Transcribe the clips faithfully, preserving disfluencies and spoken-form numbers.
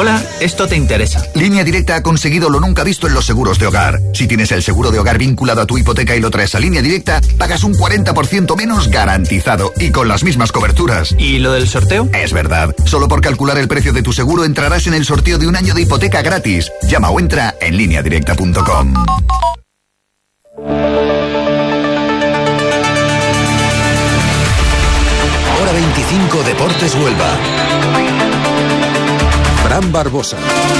Hola, esto te interesa. Línea Directa ha conseguido lo nunca visto en los seguros de hogar. Si tienes el seguro de hogar vinculado a tu hipoteca y lo traes a Línea Directa, pagas un cuarenta por ciento menos garantizado y con las mismas coberturas. ¿Y lo del sorteo? Es verdad. Solo por calcular el precio de tu seguro entrarás en el sorteo de un año de hipoteca gratis. Llama o entra en línea directa punto com. Hora veinticinco Deportes Huelva. Fran Barbosa.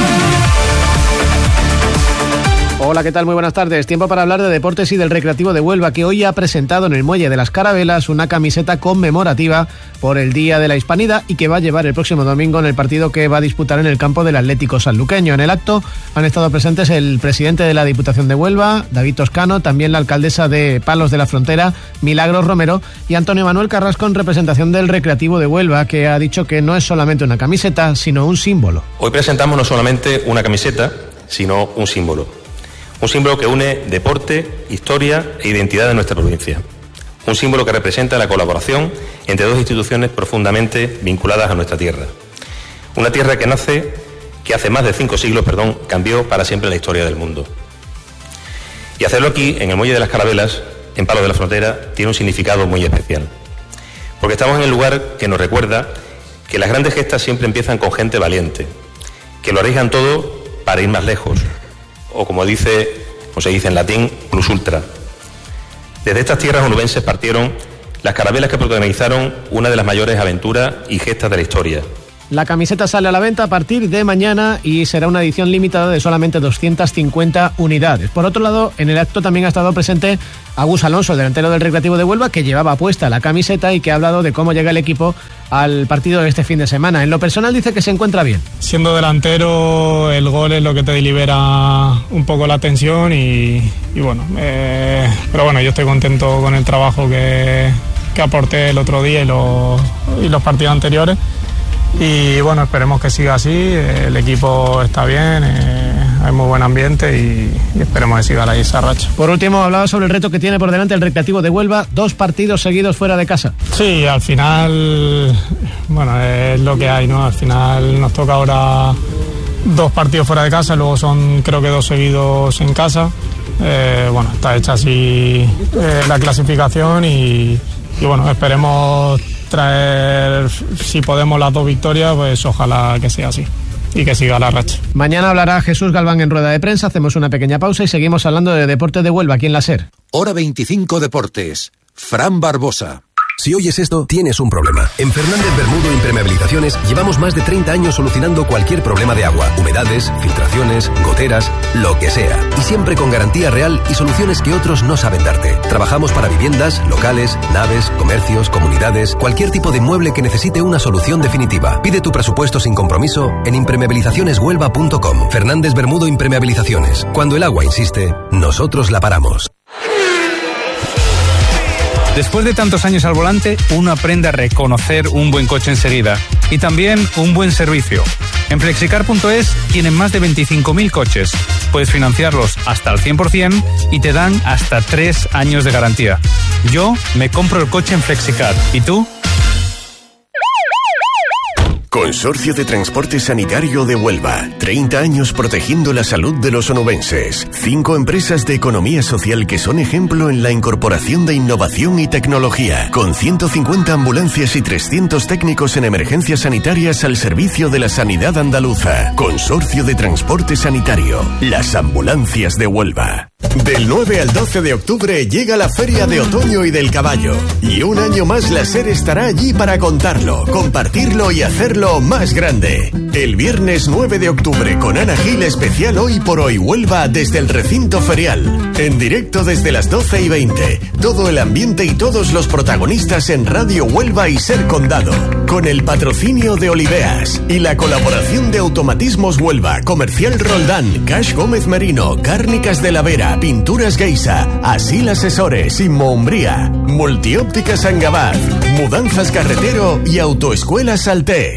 Hola, ¿qué tal? Muy buenas tardes. Tiempo para hablar de deportes y del Recreativo de Huelva, que hoy ha presentado en el Muelle de las Carabelas una camiseta conmemorativa por el Día de la Hispanidad y que va a llevar el próximo domingo en el partido que va a disputar en el campo del Atlético Sanluqueño. En el acto han estado presentes el presidente de la Diputación de Huelva, David Toscano, también la alcaldesa de Palos de la Frontera, Milagros Romero, y Antonio Manuel Carrasco en representación del Recreativo de Huelva, que ha dicho que no es solamente una camiseta, sino un símbolo. Hoy presentamos no solamente una camiseta, sino un símbolo. Un símbolo que une deporte, historia e identidad de nuestra provincia. Un símbolo que representa la colaboración entre dos instituciones profundamente vinculadas a nuestra tierra. Una tierra que nace, que hace más de cinco siglos, perdón, cambió para siempre la historia del mundo. Y hacerlo aquí, en el Muelle de las Carabelas, en Palos de la Frontera, tiene un significado muy especial. Porque estamos en el lugar que nos recuerda que las grandes gestas siempre empiezan con gente valiente, que lo arriesgan todo para ir más lejos. O como dice, o se dice en latín, plus ultra. Desde estas tierras onubenses partieron las carabelas que protagonizaron una de las mayores aventuras y gestas de la historia. La camiseta sale a la venta a partir de mañana y será una edición limitada de solamente doscientas cincuenta unidades. Por otro lado, en el acto también ha estado presente Agus Alonso, el delantero del Recreativo de Huelva, que llevaba puesta la camiseta y que ha hablado de cómo llega el equipo al partido de este fin de semana. En lo personal dice que se encuentra bien. Siendo delantero, el gol es lo que te libera un poco la tensión y, y bueno, eh, pero bueno, yo estoy contento con el trabajo que, que aporté el otro día y los, y los partidos anteriores. Y bueno, esperemos que siga así, el equipo está bien, eh, hay muy buen ambiente y, y esperemos que siga la esa racha. Por último, hablaba sobre el reto que tiene por delante el Recreativo de Huelva, dos partidos seguidos fuera de casa. Sí, al final, bueno, es lo que hay, ¿no? Al final nos toca ahora dos partidos fuera de casa, luego son creo que dos seguidos en casa. Eh, bueno, está hecha así eh, la clasificación y, y bueno, esperemos traer, si podemos, las dos victorias, pues ojalá que sea así y que siga la racha. Mañana hablará Jesús Galván en rueda de prensa, hacemos una pequeña pausa y seguimos hablando de deporte de Huelva aquí en la SER. Hora veinticinco Deportes. Fran Barbosa. Si oyes esto, tienes un problema. En Fernández Bermudo Impermeabilizaciones llevamos más de treinta años solucionando cualquier problema de agua, humedades, filtraciones, goteras, lo que sea. Y siempre con garantía real y soluciones que otros no saben darte. Trabajamos para viviendas, locales, naves, comercios, comunidades, cualquier tipo de inmueble que necesite una solución definitiva. Pide tu presupuesto sin compromiso en impermeabilizaciones huelva punto com. Fernández Bermudo Impermeabilizaciones. Cuando el agua insiste, nosotros la paramos. Después de tantos años al volante, uno aprende a reconocer un buen coche enseguida y también un buen servicio. En flexicar punto es tienen más de veinticinco mil coches. Puedes financiarlos hasta el cien por ciento y te dan hasta tres años de garantía. Yo me compro el coche en Flexicar. ¿Y tú? Consorcio de Transporte Sanitario de Huelva. treinta años protegiendo la salud de los onubenses. Cinco empresas de economía social que son ejemplo en la incorporación de innovación y tecnología. Con ciento cincuenta ambulancias y trescientos técnicos en emergencias sanitarias al servicio de la sanidad andaluza. Consorcio de Transporte Sanitario. Las ambulancias de Huelva. Del nueve al doce de octubre llega la Feria de Otoño y del Caballo. Y un año más la SER estará allí para contarlo, compartirlo y hacerlo más grande. El viernes nueve de octubre con Ana Gil, especial Hoy por Hoy Huelva desde el recinto ferial. En directo desde las doce y veinte. Todo el ambiente y todos los protagonistas en Radio Huelva y SER Condado. Con el patrocinio de Oliveas y la colaboración de Automatismos Huelva, Comercial Roldán, Cash Gómez Merino, Cárnicas de la Vera, Pinturas Geisa, Asil Asesores, Inmo Umbría, Multióptica Sangabaz, Mudanzas Carretero y Autoescuela Saltés.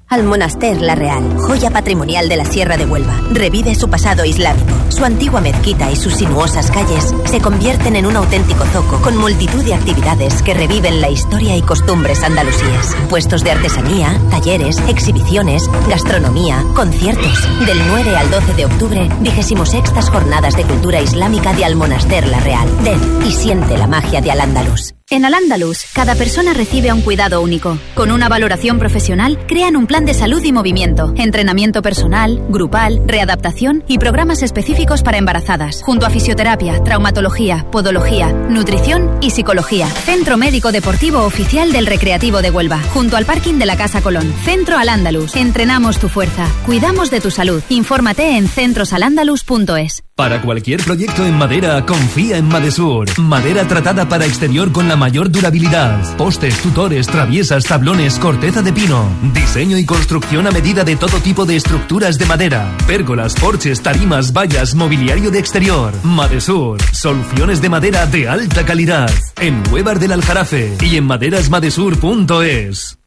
Almonaster La Real, joya patrimonial de la Sierra de Huelva, revive su pasado islámico. Su antigua mezquita y sus sinuosas calles se convierten en un auténtico zoco con multitud de actividades que reviven la historia y costumbres andalusíes. Puestos de artesanía, talleres, exhibiciones, gastronomía, conciertos. Del nueve al doce de octubre, vigésimo sextas Jornadas de Cultura Islámica de Almonaster La Real. Ven y siente la magia de Al-Ándalus. En Al-Ándalus, cada persona recibe un cuidado único. Con una valoración profesional, crean un plan de salud y movimiento, entrenamiento personal, grupal, readaptación y programas específicos para embarazadas, junto a fisioterapia, traumatología, podología, nutrición y psicología. Centro Médico Deportivo Oficial del Recreativo de Huelva, junto al parking de la Casa Colón. Centro Al-Ándalus. Entrenamos tu fuerza, cuidamos de tu salud. Infórmate en centros al ándalus punto es. Para cualquier proyecto en madera, confía en Madesur. Madera tratada para exterior con la mayor durabilidad. Postes, tutores, traviesas, tablones, corteza de pino. Diseño y construcción a medida de todo tipo de estructuras de madera. Pérgolas, porches, tarimas, vallas, mobiliario de exterior. Madesur. Soluciones de madera de alta calidad. En Huevar del Aljarafe y en maderas madesur punto es.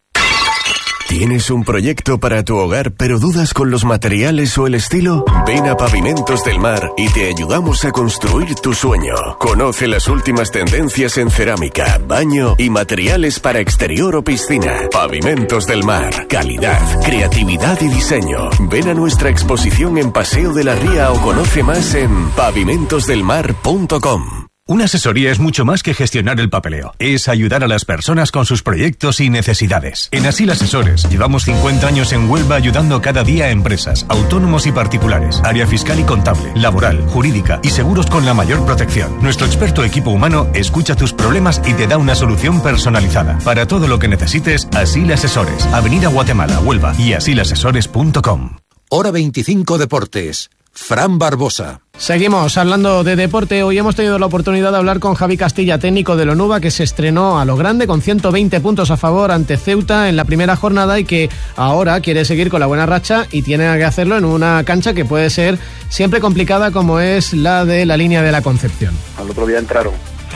¿Tienes un proyecto para tu hogar pero dudas con los materiales o el estilo? Ven a Pavimentos del Mar y te ayudamos a construir tu sueño. Conoce las últimas tendencias en cerámica, baño y materiales para exterior o piscina. Pavimentos del Mar. Calidad, creatividad y diseño. Ven a nuestra exposición en Paseo de la Ría o conoce más en pavimentos del mar punto com. Una asesoría es mucho más que gestionar el papeleo. Es ayudar a las personas con sus proyectos y necesidades. En Asil Asesores llevamos cincuenta años en Huelva ayudando cada día a empresas, autónomos y particulares, área fiscal y contable, laboral, jurídica y seguros con la mayor protección. Nuestro experto equipo humano escucha tus problemas y te da una solución personalizada. Para todo lo que necesites, Asil Asesores. Avenida Guatemala, Huelva y asil asesores punto com. Hora veinticinco Deportes. Fran Barbosa. Seguimos hablando de deporte. Hoy hemos tenido la oportunidad de hablar con Javi Castilla, técnico del Onuba, que se estrenó a lo grande con ciento veinte puntos a favor ante Ceuta en la primera jornada y que ahora quiere seguir con la buena racha y tiene que hacerlo en una cancha que puede ser siempre complicada como es la de la Línea de la Concepción. Al otro día entraron.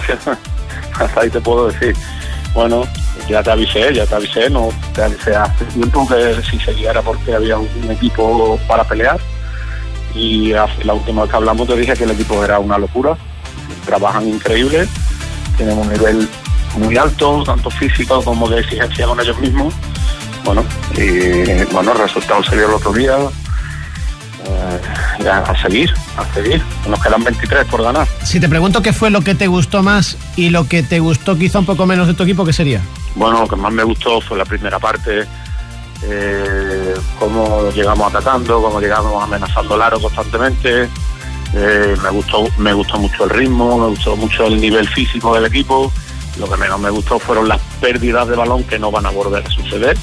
Hasta ahí te puedo decir. Bueno, ya te avisé, ya te avisé, no te avisé hace tiempo que si seguía era porque había un equipo para pelear. Y la última vez que hablamos te dije que el equipo era una locura, trabajan increíble, tienen un nivel muy alto, tanto físico como de exigencia con ellos mismos. Bueno, y bueno, el resultado se dio el otro día, eh, a seguir, a seguir, nos quedan veintitrés por ganar. Si te pregunto qué fue lo que te gustó más y lo que te gustó quizá un poco menos de tu equipo, ¿qué sería? Bueno, lo que más me gustó fue la primera parte. Eh, cómo llegamos atacando, cómo llegamos amenazando el aro constantemente. Eh, me gustó, me gustó mucho el ritmo, me gustó mucho el nivel físico del equipo. Lo que menos me gustó fueron las pérdidas de balón que no van a volver a suceder.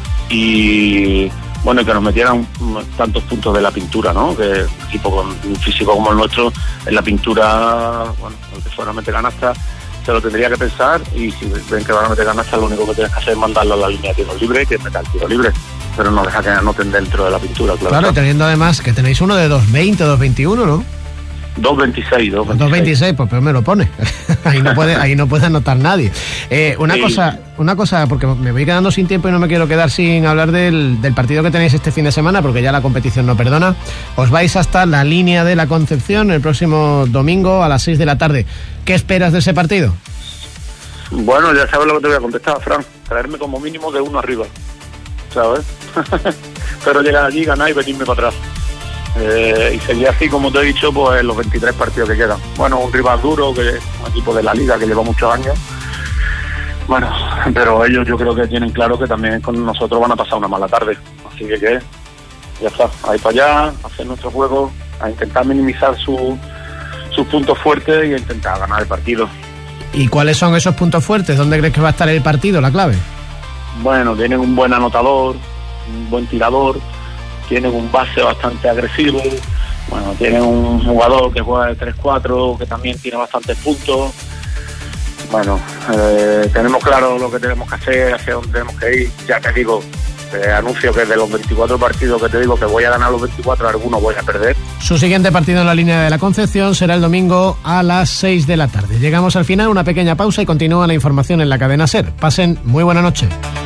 Y bueno, que nos metieran tantos puntos de la pintura, ¿no? Que un equipo con un físico como el nuestro, en la pintura, bueno, el que fuera a meter canasta, se lo tendría que pensar, y si ven que van a meter canasta, lo único que tienes que hacer es mandarlo a la línea de tiro libre, que es meter el tiro libre, pero no deja que anoten dentro de la pintura, claro. Claro, teniendo además que tenéis uno de dos veinte, dos veintiuno, ¿no? dos veintiséis, dos veintiséis. dos veintiséis, pues pero me lo pone. ahí no puede, ahí no puede anotar nadie. Eh, una sí. cosa, una cosa, porque me voy quedando sin tiempo y no me quiero quedar sin hablar del, del partido que tenéis este fin de semana, porque ya la competición no perdona. Os vais hasta la Línea de la Concepción el próximo domingo a las seis de la tarde. ¿Qué esperas de ese partido? Bueno, ya sabes lo que te voy a contestar, Fran. Traerme como mínimo de uno arriba, ¿sabes? Pero llegar allí, ganar y venirme para atrás. Eh, y seguir así, como te he dicho, pues los veintitrés partidos que quedan. Bueno, un rival duro, que es un equipo de la Liga que lleva muchos años. Bueno, pero ellos yo creo que tienen claro que también con nosotros van a pasar una mala tarde. Así que, ¿qué? Ya está, ahí para allá, a hacer nuestro juego, a intentar minimizar su, sus puntos fuertes y a intentar ganar el partido. ¿Y cuáles son esos puntos fuertes? ¿Dónde crees que va a estar el partido, la clave? Bueno, tienen un buen anotador, un buen tirador, tienen un base bastante agresivo, bueno, tienen un jugador que juega de tres cuatro, que también tiene bastantes puntos. Bueno, eh, tenemos claro lo que tenemos que hacer, hacia dónde tenemos que ir. Ya te digo, te anuncio que de los veinticuatro partidos que te digo que voy a ganar los veinticuatro, algunos voy a perder. Su siguiente partido en la Línea de la Concepción será el domingo a las seis de la tarde. Llegamos al final, una pequeña pausa y continúa la información en la cadena SER. Pasen muy buena noche.